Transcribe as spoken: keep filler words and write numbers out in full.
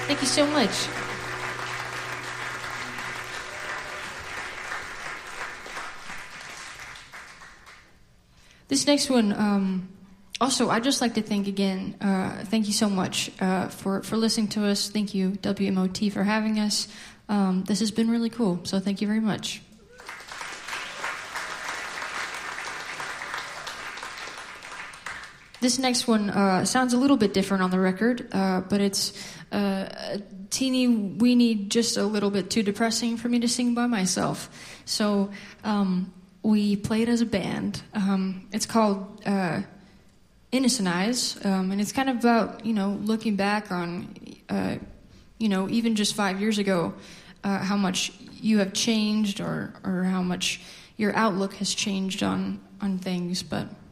Thank you so much. This next one, um, also, I'd just like to thank again, uh, thank you so much uh, for, for listening to us. Thank you, W M O T, for having us. Um, this has been really cool, so thank you very much. This next one uh, sounds a little bit different on the record, uh, but it's uh, a teeny weeny, just a little bit too depressing for me to sing by myself. So um, we played as a band. Um, it's called uh, Innocent Eyes, um, and it's kind of about, you know, looking back on, uh, you know, even just five years ago, uh, how much you have changed or, or how much your outlook has changed on, on things, but...